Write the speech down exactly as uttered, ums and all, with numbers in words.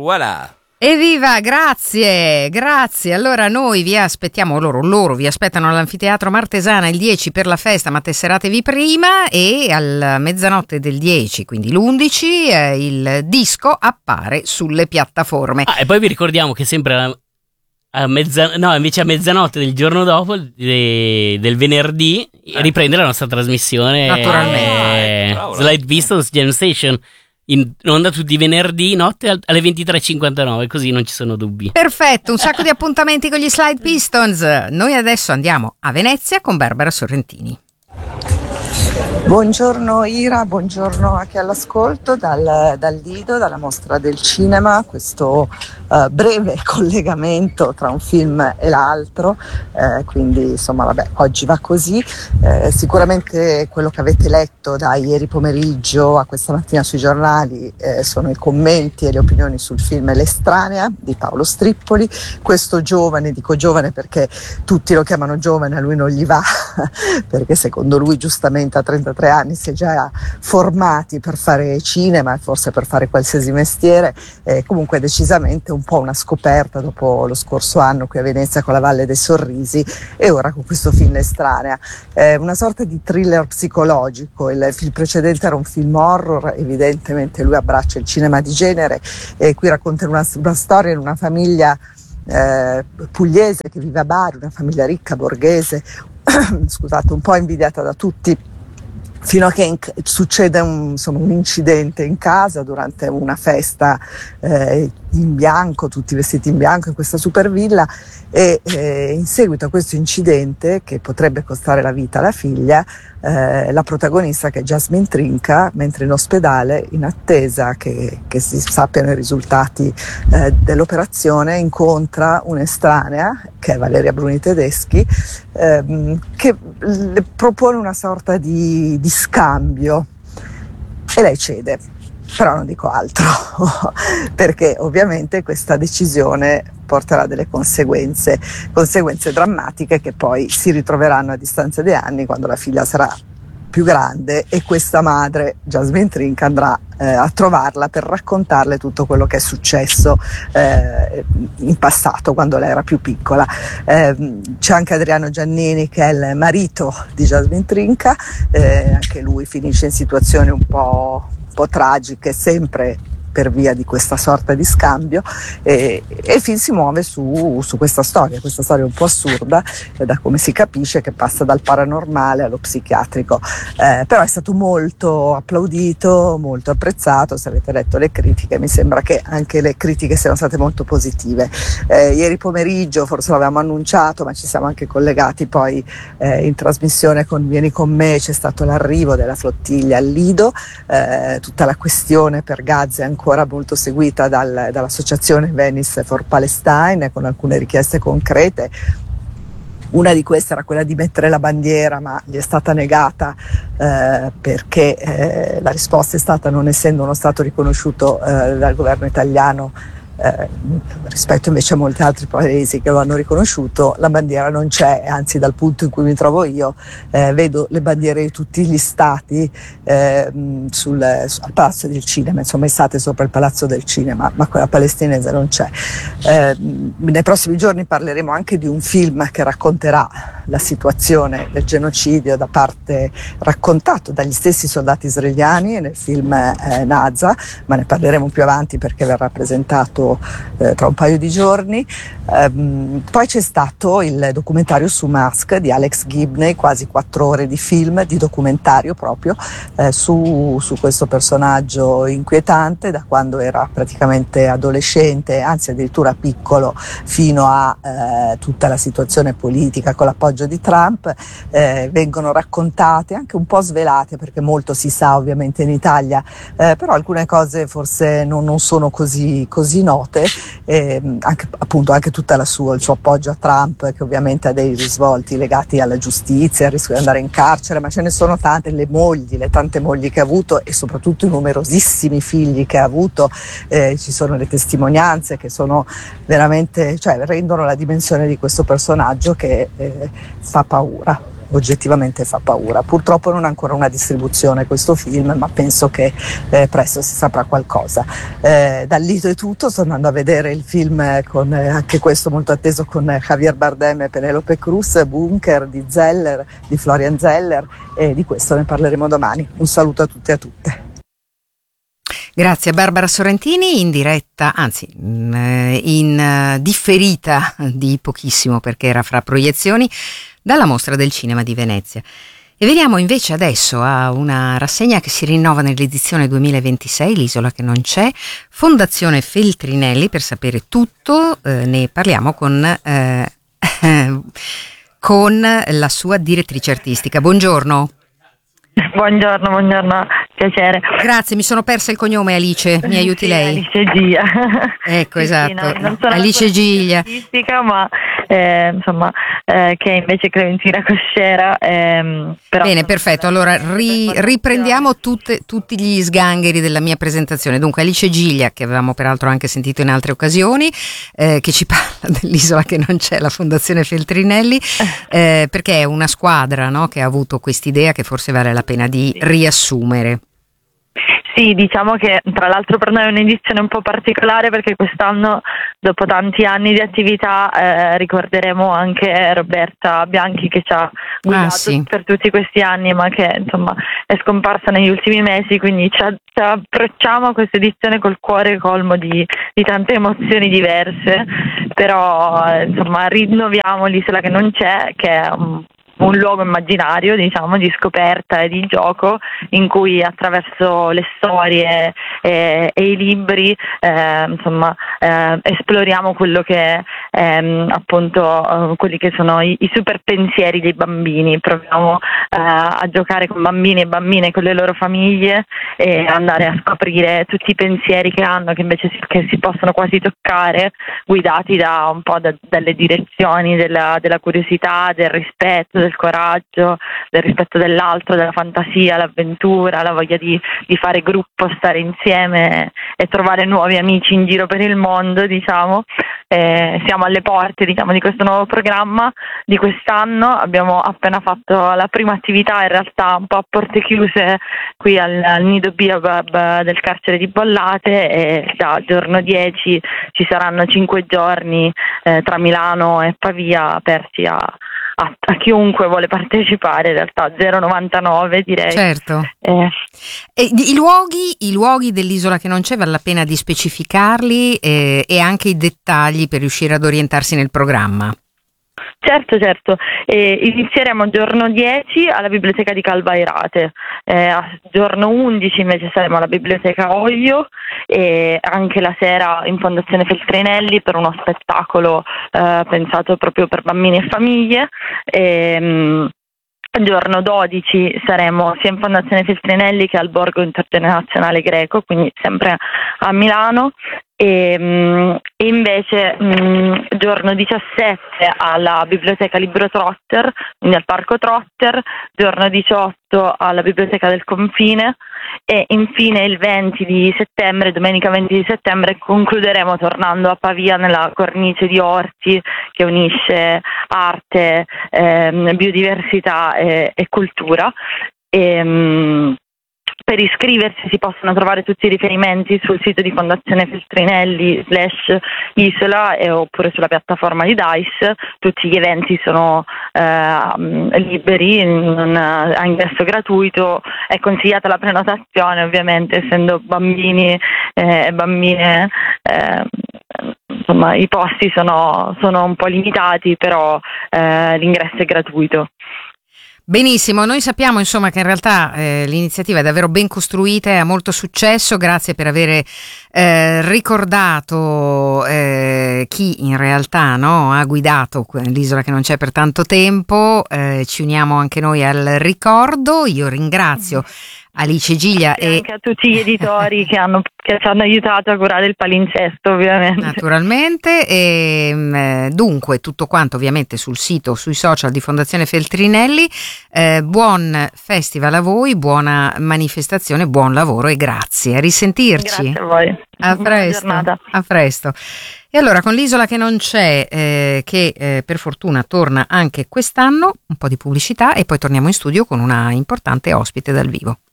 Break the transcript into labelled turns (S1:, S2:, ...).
S1: voilà.
S2: Evviva, grazie, grazie. Allora noi vi aspettiamo, loro, loro vi aspettano all'Anfiteatro Martesana il dieci per la festa, ma tesseratevi prima, e alla mezzanotte del dieci, quindi l'undici, eh, il disco appare sulle piattaforme.
S3: Ah, e poi vi ricordiamo che sempre a, a mezza, no, invece a mezzanotte del giorno dopo, de, del venerdì, eh. riprende la nostra trasmissione.
S2: Naturalmente.
S3: Eh, Slide Pistons Jam Station. In onda tutti i venerdì notte alle ventitré e cinquantanove, così non ci sono dubbi.
S2: Perfetto, un sacco di appuntamenti con gli Slide Pistons. Noi adesso andiamo a Venezia con Barbara Sorrentini.
S4: Buongiorno Ira, buongiorno anche all'ascolto dal, dal Lido, dalla Mostra del Cinema, questo uh, breve collegamento tra un film e l'altro, eh, quindi insomma vabbè, oggi va così. Eh, sicuramente quello che avete letto da ieri pomeriggio a questa mattina sui giornali eh, sono i commenti e le opinioni sul film L'Estranea di Paolo Strippoli, questo giovane, dico giovane perché tutti lo chiamano giovane, a lui non gli va, perché secondo lui giustamente a trentatré anni si è già formati per fare cinema e forse per fare qualsiasi mestiere, eh, comunque decisamente un po' una scoperta dopo lo scorso anno qui a Venezia con La Valle dei Sorrisi e ora con questo film L'Estranea, eh, una sorta di thriller psicologico. Il film precedente era un film horror, evidentemente lui abbraccia il cinema di genere e qui racconta una, una storia in una famiglia eh, pugliese che vive a Bari, una famiglia ricca, borghese, scusate, un po' invidiata da tutti, fino a che in, succede un, insomma, un incidente in casa durante una festa eh, in bianco, tutti vestiti in bianco in questa super villa, e eh, in seguito a questo incidente che potrebbe costare la vita alla figlia, eh, la protagonista, che è Jasmine Trinca, mentre in ospedale in attesa che, che si sappiano i risultati eh, dell'operazione, incontra un'estranea che è Valeria Bruni Tedeschi, ehm, che le propone una sorta di, di scambio e lei cede. Però non dico altro, perché ovviamente questa decisione porterà delle conseguenze, conseguenze drammatiche che poi si ritroveranno a distanza di anni quando la figlia sarà più grande e questa madre, Jasmine Trinca, andrà eh, a trovarla per raccontarle tutto quello che è successo eh, in passato quando lei era più piccola. Eh, c'è anche Adriano Giannini che è il marito di Jasmine Trinca, eh, anche lui finisce in situazioni un po' un po' tragiche, sempre per via di questa sorta di scambio, e, e il film si muove su, su questa storia, questa storia un po' assurda, eh, da come si capisce, che passa dal paranormale allo psichiatrico, eh, però è stato molto applaudito, molto apprezzato. Se avete letto le critiche mi sembra che anche le critiche siano state molto positive. Eh, ieri pomeriggio, forse l'avevamo annunciato, ma ci siamo anche collegati poi eh, in trasmissione con Vieni con me, c'è stato l'arrivo della flottiglia al Lido, eh, tutta la questione per Gaza è ancora molto seguita dal, dall'associazione Venice for Palestine, con alcune richieste concrete. Una di queste era quella di mettere la bandiera, ma gli è stata negata eh, perché eh, la risposta è stata: non essendo uno stato riconosciuto eh, dal governo italiano, Eh, rispetto invece a molti altri paesi che lo hanno riconosciuto, la bandiera non c'è, anzi dal punto in cui mi trovo io eh, vedo le bandiere di tutti gli stati eh, sul, al Palazzo del Cinema, insomma estate sopra il Palazzo del Cinema, ma quella palestinese non c'è. Eh, nei prossimi giorni parleremo anche di un film che racconterà la situazione del genocidio da parte, raccontato dagli stessi soldati israeliani nel film eh, Naza, ma ne parleremo più avanti perché verrà presentato Eh, tra un paio di giorni. Um, poi c'è stato il documentario su Musk di Alex Gibney, quasi quattro ore di film, di documentario proprio eh, su, su questo personaggio inquietante da quando era praticamente adolescente, anzi addirittura piccolo, fino a eh, tutta la situazione politica con l'appoggio di Trump. Eh, vengono raccontate, anche un po' svelate, perché molto si sa ovviamente in Italia, eh, però alcune cose forse non, non sono così, così note. Eh, anche, appunto anche tutta la sua, il suo appoggio a Trump, che ovviamente ha dei risvolti legati alla giustizia, al rischio di andare in carcere, ma ce ne sono tante, le mogli, le tante mogli che ha avuto e soprattutto i numerosissimi figli che ha avuto. Eh, ci sono le testimonianze che sono veramente, cioè rendono la dimensione di questo personaggio che eh, fa paura. oggettivamente fa paura. Purtroppo non ha ancora una distribuzione questo film, ma penso che eh, presto si saprà qualcosa. Eh, dal Lido è tutto, sto andando a vedere il film con eh, anche questo molto atteso con eh, Javier Bardem e Penelope Cruz, Bunker di Zeller, di Florian Zeller, e di questo ne parleremo domani. Un saluto a tutti e a tutte.
S2: Grazie a Barbara Sorrentini, in diretta, anzi in differita di pochissimo perché era fra proiezioni, dalla Mostra del Cinema di Venezia. E veniamo invece adesso a una rassegna che si rinnova nell'edizione duemilaventisei, L'isola che non c'è, Fondazione Feltrinelli. Per sapere tutto eh, ne parliamo con, eh, con la sua direttrice artistica. Buongiorno.
S1: Buongiorno, buongiorno, piacere.
S2: Grazie, mi sono persa il cognome, Alice, mi aiuti
S1: sì,
S2: lei?
S1: Alice Giglia.
S2: Ecco,
S1: sì,
S2: esatto,
S1: sì, no, non sono
S2: Alice Giglia.
S1: Artistica, ma eh, insomma, eh, che invece Clementina Coscera. Ehm, però
S2: Bene, perfetto, allora ri, riprendiamo tutte, tutti gli sgangheri della mia presentazione. Dunque, Alice Giglia, che avevamo peraltro anche sentito in altre occasioni, eh, che ci parla dell'isola che non c'è, la Fondazione Feltrinelli, eh, perché è una squadra, no, che ha avuto quest'idea che forse vale la pena di riassumere.
S1: Sì, diciamo che tra l'altro per noi è un'edizione un po' particolare perché quest'anno, dopo tanti anni di attività, eh, ricorderemo anche Roberta Bianchi, che ci ha guidato
S2: ah, sì.
S1: per tutti questi anni, ma che insomma è scomparsa negli ultimi mesi, quindi ci, ci approcciamo a questa edizione col cuore colmo di, di tante emozioni diverse, però eh, insomma rinnoviamo l'Isola che non c'è, che è un un luogo immaginario, diciamo, di scoperta e di gioco, in cui attraverso le storie e, e i libri eh, insomma eh, esploriamo quello che ehm, appunto eh, quelli che sono i, i super pensieri dei bambini. Proviamo eh, a giocare con bambini e bambine, con le loro famiglie, e andare a scoprire tutti i pensieri che hanno, che invece si, che si possono quasi toccare, guidati da un po' da, dalle direzioni della, della curiosità, del rispetto, del coraggio, del rispetto dell'altro, della fantasia, l'avventura, la voglia di, di fare gruppo, stare insieme e trovare nuovi amici in giro per il mondo, diciamo. Eh, siamo alle porte, diciamo, di questo nuovo programma di quest'anno. Abbiamo appena fatto la prima attività, in realtà un po' a porte chiuse, qui al, al Nido Biobab del carcere di Bollate, e da giorno dieci ci saranno cinque giorni eh, tra Milano e Pavia aperti a A, a chiunque vuole partecipare, in realtà zero novantanove direi.
S2: Certo.
S1: Eh.
S2: E i luoghi, i luoghi dell'isola che non c'è, vale la pena di specificarli, eh, e anche i dettagli per riuscire ad orientarsi nel programma.
S1: Certo, certo. Eh, inizieremo giorno dieci alla Biblioteca di Calvairate, eh, a giorno undici invece saremo alla Biblioteca Oglio, e anche la sera in Fondazione Feltrinelli per uno spettacolo eh, pensato proprio per bambini e famiglie. E, mh, giorno dodici saremo sia in Fondazione Feltrinelli che al Borgo Intergenerazionale Greco, quindi sempre a Milano. E, mh, e invece mh, giorno diciassette alla Biblioteca Libro Trotter, quindi al Parco Trotter, giorno diciotto alla Biblioteca del Confine, e infine il venti di settembre, domenica venti di settembre, concluderemo tornando a Pavia nella cornice di Orti che unisce arte, ehm, biodiversità e, e cultura. E, mh, Per iscriversi si possono trovare tutti i riferimenti sul sito di Fondazione Feltrinelli slash Isola e oppure sulla piattaforma di Dice. Tutti gli eventi sono eh, liberi, non, a ingresso gratuito. È consigliata la prenotazione, ovviamente, essendo bambini e eh, bambine. Eh, insomma, i posti sono, sono un po' limitati, però eh, l'ingresso è gratuito.
S2: Benissimo, noi sappiamo insomma che in realtà eh, l'iniziativa è davvero ben costruita e ha molto successo. Grazie per aver eh, ricordato eh, chi in realtà, no, ha guidato l'isola che non c'è per tanto tempo. Eh, ci uniamo anche noi al ricordo. Io ringrazio Alice Giglia
S1: e
S2: e
S1: anche a tutti gli editori che, hanno, che ci hanno aiutato a curare il palinsesto, ovviamente.
S2: Naturalmente, e, mh, dunque tutto quanto ovviamente sul sito, sui social di Fondazione Feltrinelli. Eh, buon festival a voi, buona manifestazione, buon lavoro e grazie. A risentirci.
S1: Grazie a voi.
S2: A presto. A presto. E allora con l'Isola che non c'è, eh, che eh, per fortuna torna anche quest'anno, un po' di pubblicità e poi torniamo in studio con una importante ospite dal vivo.